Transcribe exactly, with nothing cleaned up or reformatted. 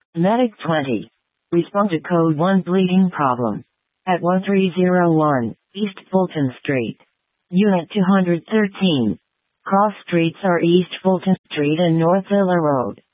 Medic twenty. Respond to code one bleeding problem. At one three zero one, East Fulton Street. Unit two hundred thirteen. Cross streets are East Fulton Street and North Villa Road.